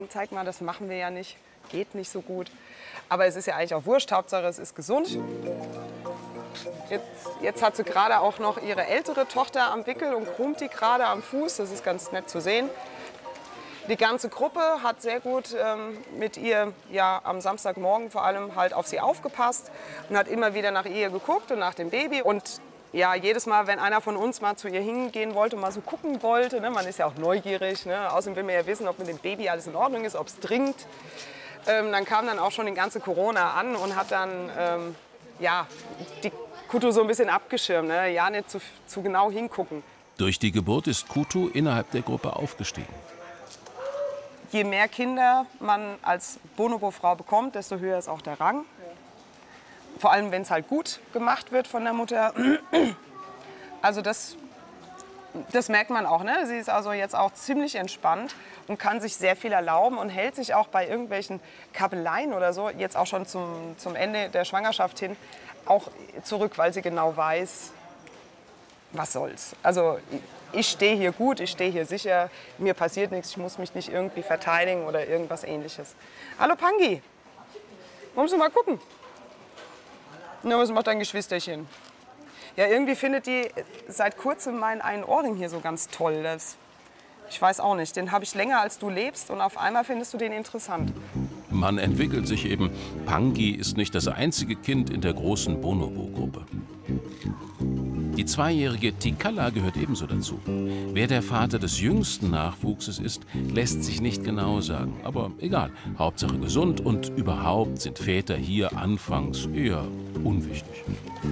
Zeig mal, das machen wir ja nicht, geht nicht so gut. Aber es ist ja eigentlich auch wurscht, Hauptsache es ist gesund. Jetzt hat sie gerade auch noch ihre ältere Tochter am Wickel und krummt die gerade am Fuß. Das ist ganz nett zu sehen. Die ganze Gruppe hat sehr gut mit ihr ja, am Samstagmorgen vor allem halt auf sie aufgepasst und hat immer wieder nach ihr geguckt und nach dem Baby. Und ja, jedes Mal, wenn einer von uns mal zu ihr hingehen wollte und mal so gucken wollte, ne, man ist ja auch neugierig, ne, außerdem will man ja wissen, ob mit dem Baby alles in Ordnung ist, ob es dringt. Dann kam dann auch schon die ganze Corona an und hat dann ja, die Kutu so ein bisschen abgeschirmt, ne, ja nicht zu genau hingucken. Durch die Geburt ist Kutu innerhalb der Gruppe aufgestiegen. Je mehr Kinder man als Bonobo-Frau bekommt, desto höher ist auch der Rang. Vor allem, wenn es halt gut gemacht wird von der Mutter. Also das merkt man auch. Ne? Sie ist also jetzt auch ziemlich entspannt und kann sich sehr viel erlauben und hält sich auch bei irgendwelchen Kabeleien oder so, jetzt auch schon zum Ende der Schwangerschaft hin, auch zurück, weil sie genau weiß, was soll's. Also ich stehe hier gut, ich stehe hier sicher, mir passiert nichts, ich muss mich nicht irgendwie verteidigen oder irgendwas Ähnliches. Hallo Pangi, kommst du mal gucken? Na, was macht dein Geschwisterchen? Ja, irgendwie findet die seit kurzem meinen einen Ohrring hier so ganz toll. Ich weiß auch nicht, den habe ich länger als du lebst und auf einmal findest du den interessant. Man entwickelt sich eben. Pangi ist nicht das einzige Kind in der großen Bonobo-Gruppe. Die zweijährige Tikalla gehört ebenso dazu. Wer der Vater des jüngsten Nachwuchses ist, lässt sich nicht genau sagen. Aber egal, Hauptsache gesund und überhaupt sind Väter hier anfangs eher unwichtig.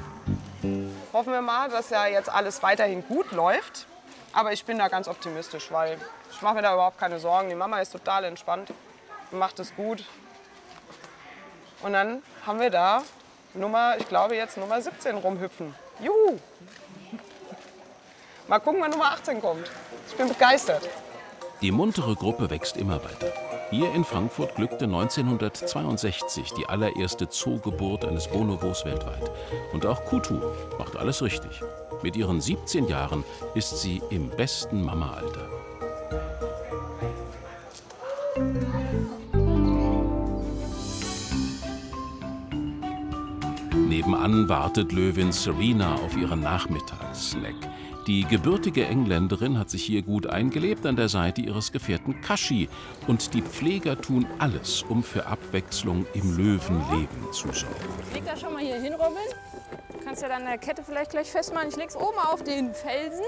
Hoffen wir mal, dass ja jetzt alles weiterhin gut läuft. Aber ich bin da ganz optimistisch, weil ich mache mir da überhaupt keine Sorgen. Die Mama ist total entspannt und macht es gut. Und dann haben wir da ich glaube jetzt Nummer 17 rumhüpfen. Juhu! Mal gucken, wann Nummer 18 kommt. Ich bin begeistert. Die muntere Gruppe wächst immer weiter. Hier in Frankfurt glückte 1962 die allererste Zoogeburt eines Bonobos weltweit. Und auch Kutu macht alles richtig. Mit ihren 17 Jahren ist sie im besten Mama-Alter. Nebenan wartet Löwin Serena auf ihren Nachmittagssnack. Die gebürtige Engländerin hat sich hier gut eingelebt an der Seite ihres Gefährten Kashi. Und die Pfleger tun alles, um für Abwechslung im Löwenleben zu sorgen. Leg da schon mal hier hin, Robin. Du kannst ja dann der Kette vielleicht gleich festmachen. Ich leg's oben auf den Felsen.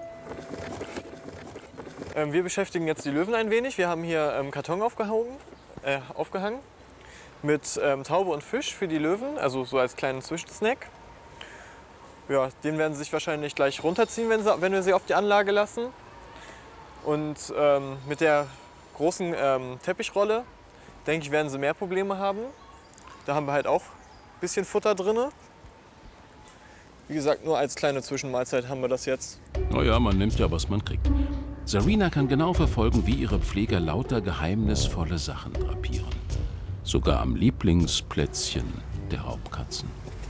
Wir beschäftigen jetzt die Löwen ein wenig. Wir haben hier Karton aufgehangen mit Taube und Fisch für die Löwen, also so als kleinen Zwischensnack. Ja, den werden sie sich wahrscheinlich gleich runterziehen, wenn wir sie auf die Anlage lassen. Und mit der großen Teppichrolle, denke ich, werden sie mehr Probleme haben. Da haben wir halt auch ein bisschen Futter drin. Wie gesagt, nur als kleine Zwischenmahlzeit haben wir das jetzt. Naja, man nimmt ja, was man kriegt. Serena kann genau verfolgen, wie ihre Pfleger lauter geheimnisvolle Sachen drapieren. Sogar am Lieblingsplätzchen der Raubkatzen.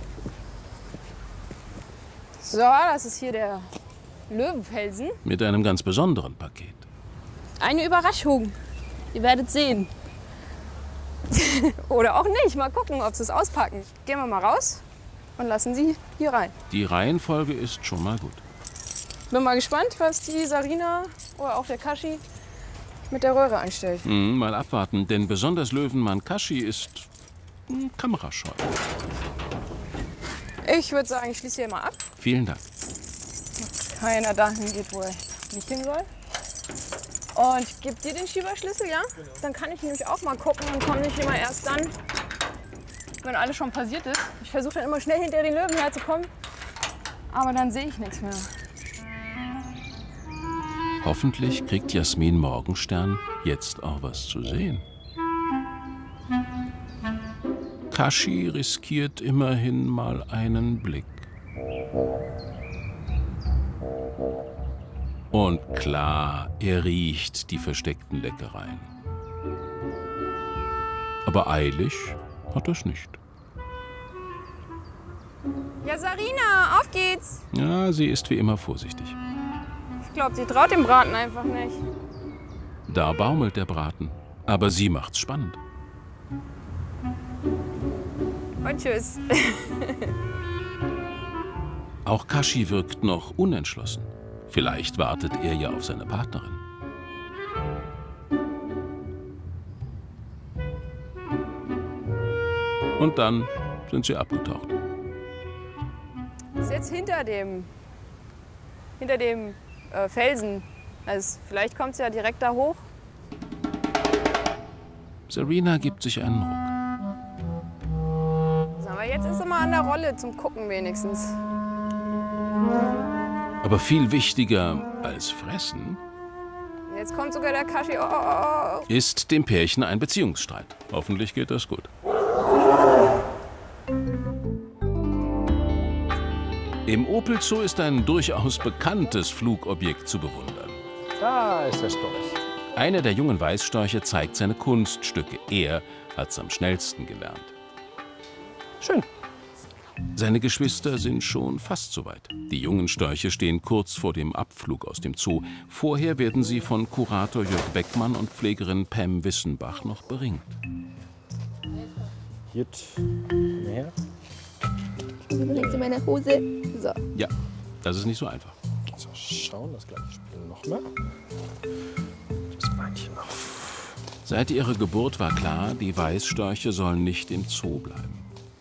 So, das ist hier der Löwenfelsen. Mit einem ganz besonderen Paket. Eine Überraschung. Ihr werdet sehen. Oder auch nicht. Mal gucken, ob sie es auspacken. Gehen wir mal raus und lassen sie hier rein. Die Reihenfolge ist schon mal gut. Bin mal gespannt, was die Sarina oder auch der Kashi mit der Röhre anstellt. Mal abwarten, denn besonders Löwenmann Kashi ist kamerascheu. Ich würde sagen, ich schließe hier mal ab. Vielen Dank. Keiner dahin geht, wo er nicht hin soll. Und ich gebe dir den Schieberschlüssel, ja? Genau. Dann kann ich nämlich auch mal gucken und komme nicht immer erst dann, wenn alles schon passiert ist. Ich versuche dann immer schnell hinter den Löwen herzukommen, aber dann sehe ich nichts mehr. Hoffentlich kriegt Jasmin Morgenstern jetzt auch was zu sehen. Kashi riskiert immerhin mal einen Blick. Und klar, er riecht die versteckten Leckereien. Aber eilig hat er es nicht. Ja, Sarina, auf geht's! Ja, sie ist wie immer vorsichtig. Ich glaube, sie traut dem Braten einfach nicht. Da baumelt der Braten. Aber sie macht's spannend. Und tschüss. Auch Kashi wirkt noch unentschlossen. Vielleicht wartet er ja auf seine Partnerin. Und dann sind sie abgetaucht. Ist jetzt hinter dem Felsen. Also vielleicht kommt sie ja direkt da hoch. Serena gibt sich einen Ruck. Aber jetzt ist sie mal an der Rolle zum Gucken wenigstens. Aber viel wichtiger als Fressen Jetzt kommt sogar der Kashi. Oh, oh, oh. ist dem Pärchen ein Beziehungsstreit. Hoffentlich geht das gut. Im Opel Zoo ist ein durchaus bekanntes Flugobjekt zu bewundern. Da ist der Storch. Einer der jungen Weißstörche zeigt seine Kunststücke. Er hat's am schnellsten gelernt. Schön. Seine Geschwister sind schon fast soweit. Die jungen Störche stehen kurz vor dem Abflug aus dem Zoo. Vorher werden sie von Kurator Jörg Beckmann und Pflegerin Pam Wissenbach noch beringt. Jetzt mehr. Links in meiner Hose. So. Ja, das ist nicht so einfach. So, schauen, das gleiche Spiel nochmal. Das Beinchen noch. Seit ihrer Geburt war klar, die Weißstörche sollen nicht im Zoo bleiben.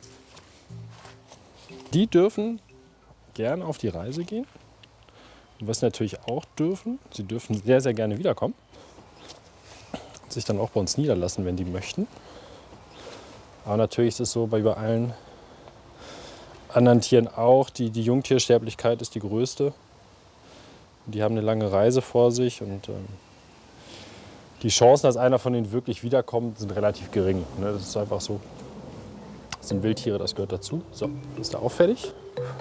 Die dürfen gern auf die Reise gehen. Und was sie natürlich auch dürfen, sie dürfen sehr, sehr gerne wiederkommen. Und sich dann auch bei uns niederlassen, wenn die möchten. Aber natürlich ist es so, bei allen anderen Tieren auch, die Jungtiersterblichkeit ist die größte. Die haben eine lange Reise vor sich und die Chancen, dass einer von denen wirklich wiederkommt, sind relativ gering. Ne? Das ist einfach so. Das sind Wildtiere, das gehört dazu. So, ist er auch fertig?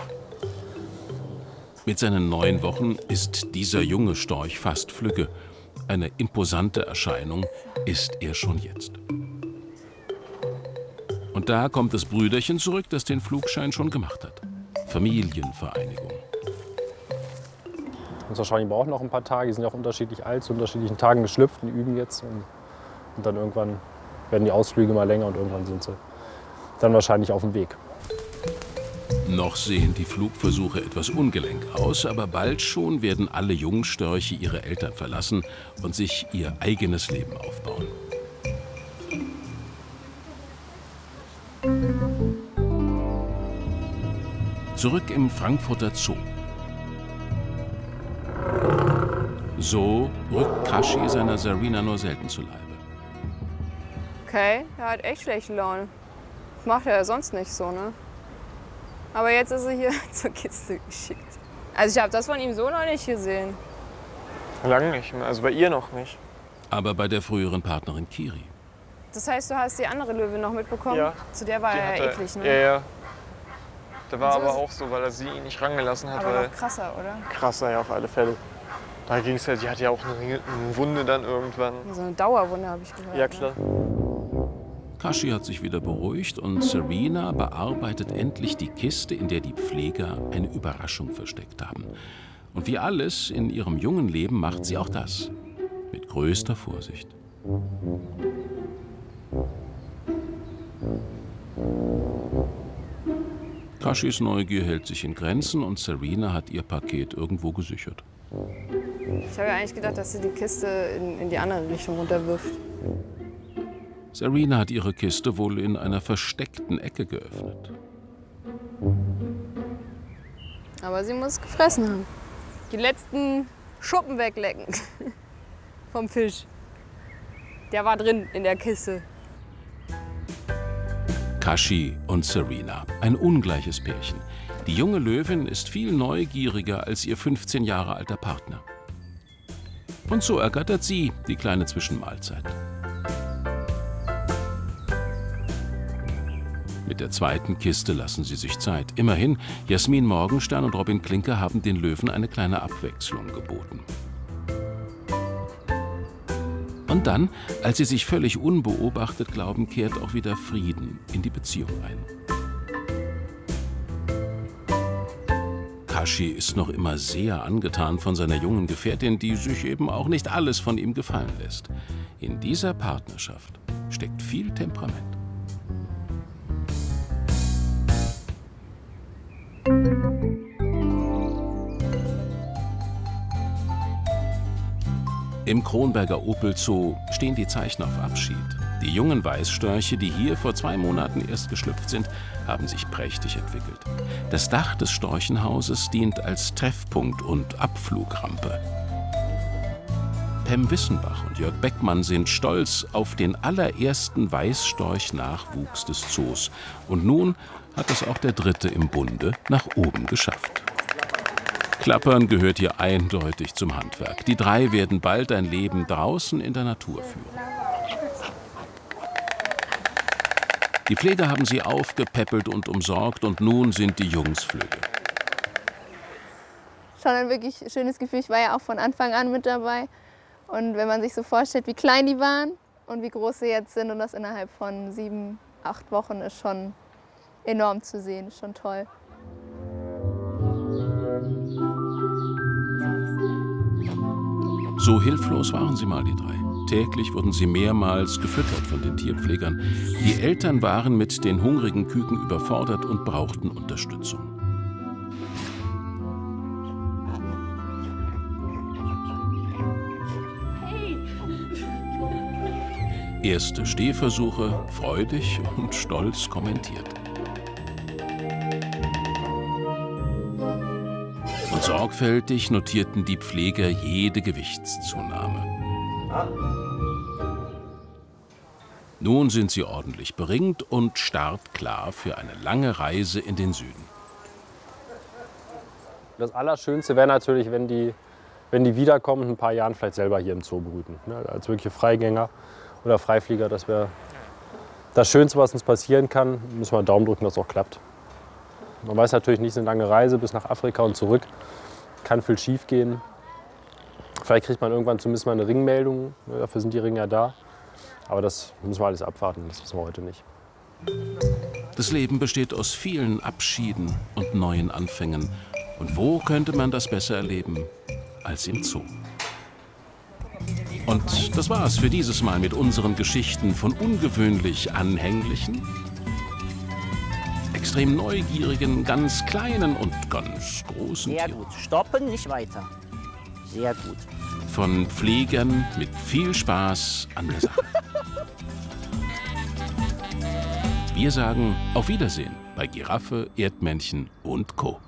Mit seinen 9 Wochen ist dieser junge Storch fast flügge. Eine imposante Erscheinung ist er schon jetzt. Und da kommt das Brüderchen zurück, das den Flugschein schon gemacht hat. Familienvereinigung. Und wahrscheinlich brauchen noch ein paar Tage. Die sind ja auch unterschiedlich alt, zu unterschiedlichen Tagen geschlüpft. Die üben jetzt. Und dann irgendwann werden die Ausflüge mal länger und irgendwann sind sie dann wahrscheinlich auf dem Weg. Noch sehen die Flugversuche etwas ungelenk aus, aber bald schon werden alle Jungstörche ihre Eltern verlassen und sich ihr eigenes Leben aufbauen. Zurück im Frankfurter Zoo. So rückt Kashi seiner Serena nur selten zu Leibe. Okay, er hat echt schlechte Laune. Das macht er ja sonst nicht so, ne? Aber jetzt ist er hier zur Kiste geschickt. Also ich habe das von ihm so noch nicht gesehen. Lange nicht mehr, also bei ihr noch nicht. Aber bei der früheren Partnerin Kiri. Das heißt, du hast die andere Löwe noch mitbekommen? Ja. Zu der war er ja eklig, ne? Ja, ja. Der war So aber ist- auch so, weil er sie ihn nicht rangelassen hat. Aber Weil noch krasser, oder? krasser, ja, auf alle Fälle. Da ging es ja, die hatte ja auch eine Wunde dann irgendwann. So eine Dauerwunde, habe ich gehört. Ja, klar. Kashi hat sich wieder beruhigt und Serena bearbeitet endlich die Kiste, in der die Pfleger eine Überraschung versteckt haben. Und wie alles in ihrem jungen Leben macht sie auch das mit größter Vorsicht. Kashis Neugier hält sich in Grenzen und Serena hat ihr Paket irgendwo gesichert. Ich habe ja eigentlich gedacht, dass sie die Kiste in die andere Richtung runterwirft. Serena hat ihre Kiste wohl in einer versteckten Ecke geöffnet. Aber sie muss gefressen haben. Die letzten Schuppen weglecken vom Fisch. Der war drin in der Kiste. Kashi und Serena, ein ungleiches Pärchen. Die junge Löwin ist viel neugieriger als ihr 15 Jahre alter Partner. Und so ergattert sie die kleine Zwischenmahlzeit. Mit der zweiten Kiste lassen sie sich Zeit. Immerhin, Jasmin Morgenstern und Robin Klinker haben den Löwen eine kleine Abwechslung geboten. Und dann, als sie sich völlig unbeobachtet glauben, kehrt auch wieder Frieden in die Beziehung ein. Okashi ist noch immer sehr angetan von seiner jungen Gefährtin, die sich eben auch nicht alles von ihm gefallen lässt. In dieser Partnerschaft steckt viel Temperament. Im Kronberger Opel-Zoo stehen die Zeichen auf Abschied. Die jungen Weißstörche, die hier vor 2 Monaten erst geschlüpft sind, haben sich prächtig entwickelt. Das Dach des Storchenhauses dient als Treffpunkt und Abflugrampe. Pem Wissenbach und Jörg Beckmann sind stolz auf den allerersten Weißstorch-Nachwuchs des Zoos. Und nun hat es auch der dritte im Bunde nach oben geschafft. Klappern gehört hier eindeutig zum Handwerk. Die 3 werden bald ein Leben draußen in der Natur führen. Die Pfleger haben sie aufgepäppelt und umsorgt und nun sind die Jungs flügge. Schon ein wirklich schönes Gefühl. Ich war ja auch von Anfang an mit dabei. Und wenn man sich so vorstellt, wie klein die waren und wie groß sie jetzt sind und das innerhalb von 7, 8 Wochen, ist schon enorm zu sehen, ist schon toll. So hilflos waren sie mal, die 3. Täglich wurden sie mehrmals gefüttert von den Tierpflegern. Die Eltern waren mit den hungrigen Küken überfordert und brauchten Unterstützung. Erste Stehversuche freudig und stolz kommentiert. Und sorgfältig notierten die Pfleger jede Gewichtszunahme. Nun sind sie ordentlich beringt und startklar für eine lange Reise in den Süden. Das Allerschönste wäre natürlich, wenn die wiederkommen und in ein paar Jahren vielleicht selber hier im Zoo brüten. Ne? Als wirkliche Freigänger oder Freiflieger, das wäre das Schönste, was uns passieren kann. Müssen wir einen Daumen drücken, dass es auch klappt. Man weiß natürlich nicht, es ist eine lange Reise bis nach Afrika und zurück. Kann viel schief gehen. Vielleicht kriegt man irgendwann zumindest mal eine Ringmeldung. Dafür sind die Ringe ja da. Aber das müssen wir alles abwarten. Das wissen wir heute nicht. Das Leben besteht aus vielen Abschieden und neuen Anfängen. Und wo könnte man das besser erleben als im Zoo? Und das war's für dieses Mal mit unseren Geschichten von ungewöhnlich anhänglichen, extrem neugierigen, ganz kleinen und ganz großen Sehr Tieren. gut. Stoppen, nicht weiter. Sehr gut. Von Pflegern mit viel Spaß an der Sache. Wir sagen auf Wiedersehen bei Giraffe, Erdmännchen und Co.